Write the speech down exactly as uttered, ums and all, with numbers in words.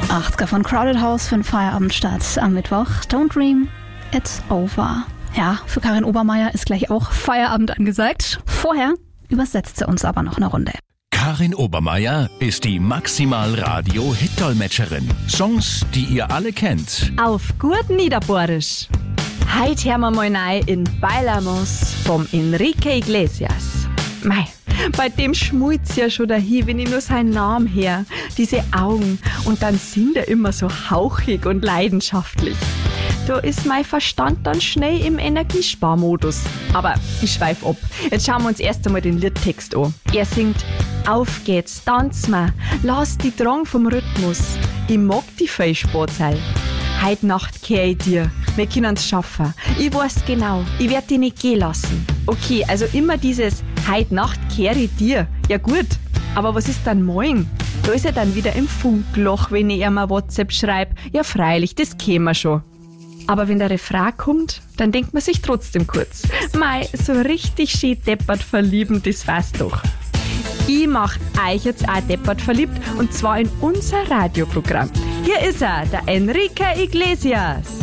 achtziger von Crowded House für den Feierabendstart am Mittwoch. Don't dream, it's over. Ja, für Karin Obermeier ist gleich auch Feierabend angesagt. Vorher übersetzt sie uns aber noch eine Runde. Karin Obermeier ist die Maximal-Radio-Hit-Dolmetscherin. Songs, die ihr alle kennt. Auf gut Niederbohrisch. Heute hören wir mal rein in Bailamos vom Enrique Iglesias. Mei, bei dem schmutzt ja schon dahin, wenn ich nur seinen Namen her. Diese Augen. Und dann sind er immer so hauchig und leidenschaftlich. Da ist mein Verstand dann schnell im Energiesparmodus. Aber ich schweif ab. Jetzt schauen wir uns erst einmal den Liedtext an. Er singt: Auf geht's, tanz mal, lass die Drang vom Rhythmus. Ich mag die Fehlsportseil. Heut Nacht kehr ich dir, wir können's schaffen. Ich weiß genau, ich werd dich nicht gehen lassen. Okay, also immer dieses Heut Nacht kehr ich dir. Ja gut, aber was ist dann morgen? Da ist er dann wieder im Funkloch, wenn ich ihm ein WhatsApp schreibe. Ja freilich, das käme schon. Aber wenn der Refrain kommt, dann denkt man sich trotzdem kurz: Mei, so richtig schön deppert verlieben, das war's doch. Ich mach euch jetzt auch deppert verliebt, und zwar in unser Radioprogramm. Hier ist er, der Enrique Iglesias.